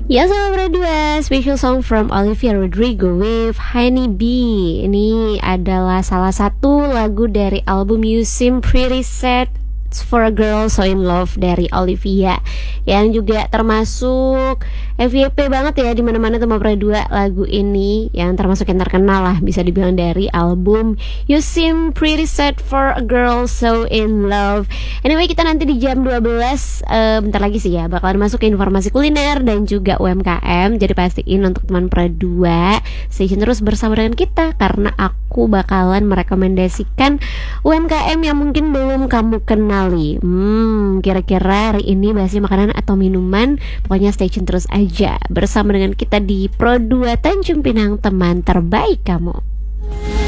Ya sama berdua, special song from Olivia Rodrigo with Honey Bee. Ini adalah salah satu lagu dari album You Seem Pretty Sad for a Girl So In Love dari Olivia, yang juga termasuk FYP banget ya, dimana-mana sama berdua lagu ini, yang termasuk yang terkenal lah bisa dibilang dari album You Seem Pretty Sad for a Girl So In Love. Anyway, kita nanti di jam 12 bentar lagi sih ya bakalan masuk ke informasi kuliner dan juga UMKM. Jadi pastiin untuk teman Perdua stay terus bersama dengan kita, karena aku bakalan merekomendasikan UMKM yang mungkin belum kamu kenali. Kira-kira hari ini bahasnya makanan atau minuman? Pokoknya stay tune terus aja bersama dengan kita di Pro 2 Tanjung Pinang, teman terbaik kamu.